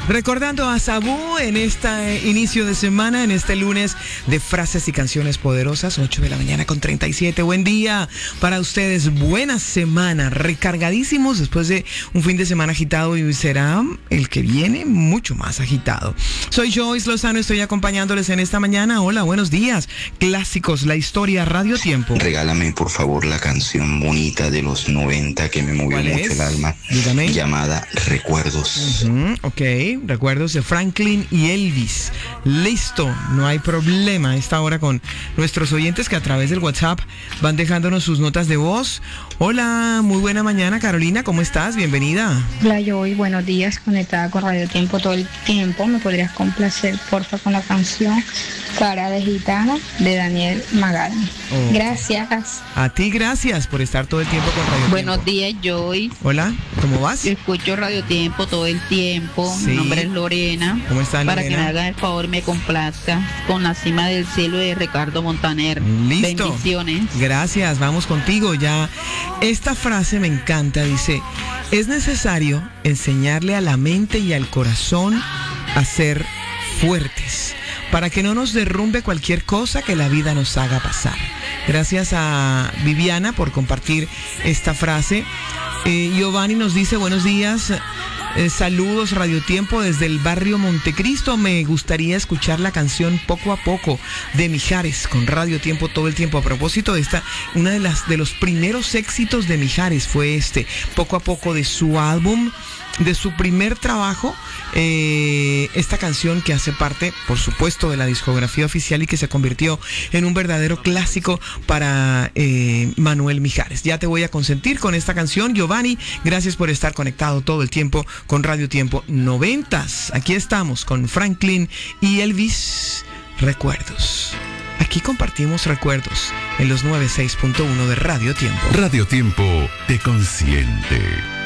Recordando a Sabú en este inicio de semana, en este lunes de frases y canciones poderosas, 8 de la mañana con 37. Buen día para ustedes, buena semana, recargadísimos después de un fin de semana agitado y será el que viene mucho más agitado. Soy Joyce Lozano, estoy acompañándoles en esta mañana. Hola, buenos días. Clásicos, la historia, Radio Tiempo. Regálame por favor la canción bonita de los 90 que me movió mucho el alma. Dígame. Llamada Recuerdos. Ok, Recuerdos de Franklin y Elvis. Listo, no hay problema a esta hora con nuestros oyentes que a través del WhatsApp van dejándonos sus notas de voz. Hola, muy buena mañana, Carolina, ¿cómo estás? Bienvenida. Hola, Joy, buenos días, conectada con Radio Tiempo todo el tiempo. ¿Me podrías complacer, porfa, con la canción Cara de Gitana de Daniel Magaldi? Oh. Gracias. A ti, gracias por estar todo el tiempo con Radio Buenos Tiempo. días, Joy. Hola, ¿cómo vas? Yo escucho Radio Tiempo todo el tiempo. Sí. Mi nombre es Lorena. ¿Cómo estás, Para Lorena? que me hagan el favor y me complazca con La Cima del Cielo de Ricardo Montaner. Listo. Bendiciones. Gracias, vamos contigo ya. Esta frase me encanta, dice, es necesario enseñarle a la mente y al corazón a ser fuertes, para que no nos derrumbe cualquier cosa que la vida nos haga pasar. Gracias a Viviana por compartir esta frase. Giovanni nos dice, buenos días. Saludos Radio Tiempo desde el barrio Montecristo. Me gustaría escuchar la canción Poco a Poco de Mijares con Radio Tiempo todo el tiempo. A propósito de esta, una de los primeros éxitos de Mijares fue Poco a Poco, de su álbum, de su primer trabajo. Esta canción que hace parte, por supuesto, de la discografía oficial y que se convirtió en un verdadero clásico para Manuel Mijares. Ya te voy a consentir con esta canción, Giovanni. Gracias por estar conectado todo el tiempo con Radio Tiempo 90s. Aquí estamos con Franklin y Elvis. Recuerdos. Aquí compartimos recuerdos en los 96.1 de Radio Tiempo. Radio Tiempo te consiente.